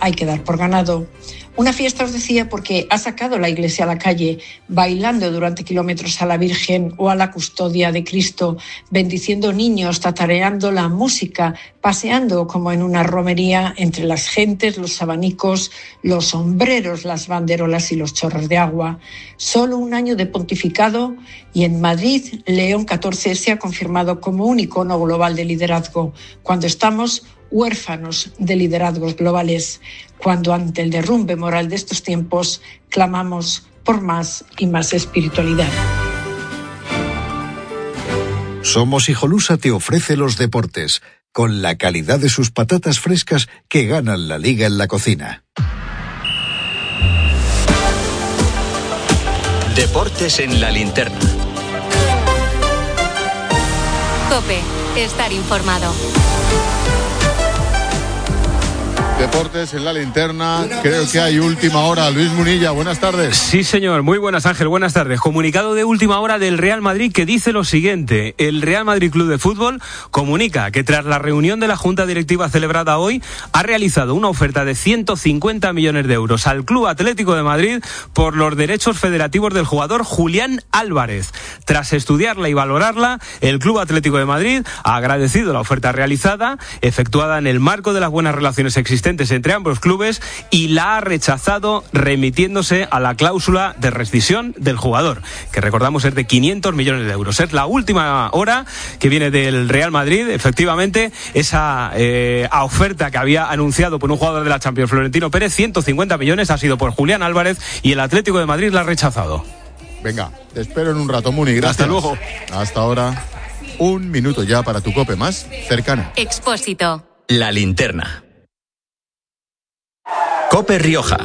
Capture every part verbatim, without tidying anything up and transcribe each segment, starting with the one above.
hay que dar por ganado. Una fiesta, os decía, porque ha sacado la Iglesia a la calle, bailando durante kilómetros a la Virgen o a la Custodia de Cristo, bendiciendo niños, tatareando la música, paseando como en una romería entre las gentes, los abanicos, los sombreros, las banderolas y los chorros de agua. Solo un año de pontificado y en Madrid, León catorce se ha confirmado como un icono global de liderazgo, cuando estamos huérfanos de liderazgos globales, cuando ante el derrumbe moral de estos tiempos clamamos por más y más espiritualidad. Somos Hijolusa te ofrece los deportes, con la calidad de sus patatas frescas que ganan la liga en la cocina. Deportes en la linterna. COPE, estar informado. Deportes en la linterna, creo que hay última hora. Luis Munilla, buenas tardes. Sí, señor, muy buenas, Ángel, buenas tardes. Comunicado de última hora del Real Madrid que dice lo siguiente: el Real Madrid Club de Fútbol comunica que tras la reunión de la Junta Directiva celebrada hoy, ha realizado una oferta de ciento cincuenta millones de euros al Club Atlético de Madrid por los derechos federativos del jugador Julián Álvarez. Tras estudiarla y valorarla, el Club Atlético de Madrid ha agradecido la oferta realizada, efectuada en el marco de las buenas relaciones existentes entre ambos clubes, y la ha rechazado remitiéndose a la cláusula de rescisión del jugador, que recordamos es de quinientos millones de euros. Es la última hora que viene del Real Madrid. Efectivamente, esa eh, oferta que había anunciado por un jugador de la Champions, Florentino Pérez, ciento cincuenta millones, ha sido por Julián Álvarez y el Atlético de Madrid la ha rechazado. Venga, te espero en un rato, Muni. Gracias. Hasta luego. Hasta ahora. Un minuto ya para tu COPE más cercana. Expósito. La linterna. COPE Rioja.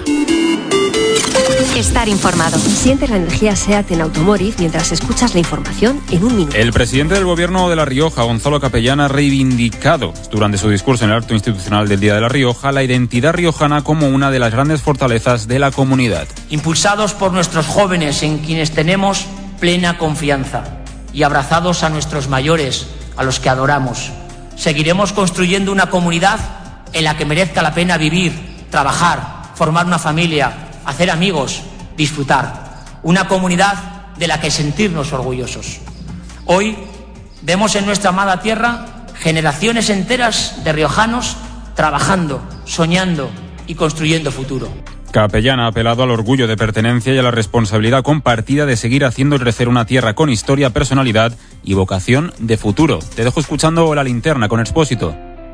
Estar informado. Sientes la energía SEAT en Automóvil mientras escuchas la información en un minuto. El presidente del Gobierno de La Rioja, Gonzalo Capellán, ha reivindicado durante su discurso en el acto institucional del Día de La Rioja la identidad riojana como una de las grandes fortalezas de la comunidad. Impulsados por nuestros jóvenes, en quienes tenemos plena confianza, y abrazados a nuestros mayores, a los que adoramos, seguiremos construyendo una comunidad en la que merezca la pena vivir, trabajar, formar una familia, hacer amigos, disfrutar. Una comunidad de la que sentirnos orgullosos. Hoy vemos en nuestra amada tierra generaciones enteras de riojanos trabajando, soñando y construyendo futuro. Capellán ha apelado al orgullo de pertenencia y a la responsabilidad compartida de seguir haciendo crecer una tierra con historia, personalidad y vocación de futuro. Te dejo escuchando La Linterna con Expósito.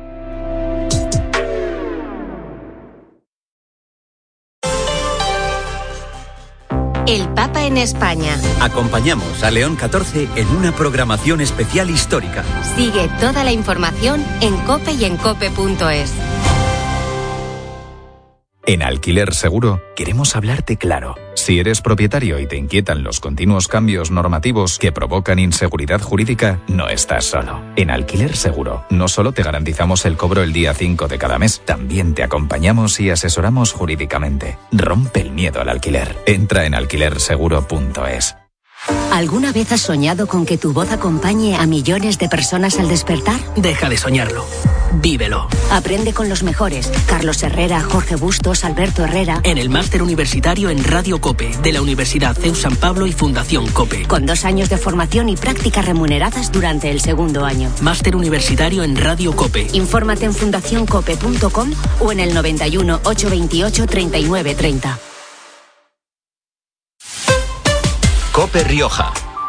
El Papa en España. Acompañamos a León catorce en una programación especial histórica. Sigue toda la información en COPE y en cope punto es. En Alquiler Seguro queremos hablarte claro. Si eres propietario y te inquietan los continuos cambios normativos que provocan inseguridad jurídica, no estás solo. En Alquiler Seguro no solo te garantizamos el cobro el día cinco de cada mes, también te acompañamos y asesoramos jurídicamente. Rompe el miedo al alquiler. Entra en alquiler seguro punto es. ¿Alguna vez has soñado con que tu voz acompañe a millones de personas al despertar? Deja de soñarlo. Vívelo. Aprende con los mejores. Carlos Herrera, Jorge Bustos, Alberto Herrera. En el máster universitario en Radio COPE de la Universidad C E U San Pablo y Fundación COPE. Con dos años de formación y prácticas remuneradas durante el segundo año. Máster universitario en Radio COPE. Infórmate en fundación cope punto com o en el noventa y uno, ochocientos veintiocho, treinta y nueve treinta. COPE Rioja.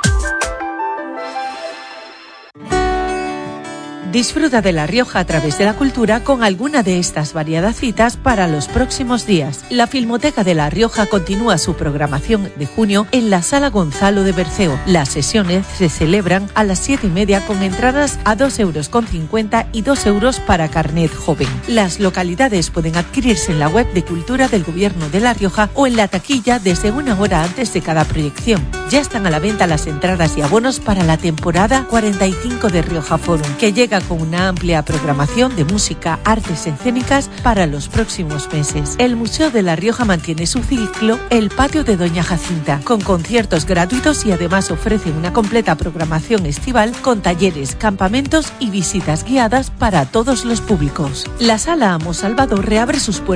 Disfruta de La Rioja a través de la cultura con alguna de estas variadas citas para los próximos días. La Filmoteca de La Rioja continúa su programación de junio en la Sala Gonzalo de Berceo. Las sesiones se celebran a las siete y media con entradas a dos euros con cincuenta y dos euros para carnet joven. Las localidades pueden adquirirse en la web de Cultura del Gobierno de La Rioja o en la taquilla desde una hora antes de cada proyección. Ya están a la venta las entradas y abonos para la temporada cuarenta y cinco de Rioja Forum, que llega con una amplia programación de música, artes escénicas para los próximos meses. El Museo de La Rioja mantiene su ciclo El Patio de Doña Jacinta, con conciertos gratuitos y además ofrece una completa programación estival con talleres, campamentos y visitas guiadas para todos los públicos. La Sala Amo Salvador reabre sus puertas